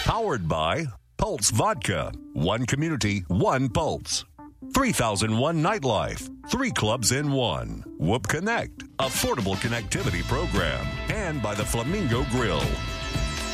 Powered by Pulse Vodka. One community, one pulse. 3001 Nightlife. 3 clubs in 1. Whoop Connect. Affordable connectivity program. And by the Flamingo Grill.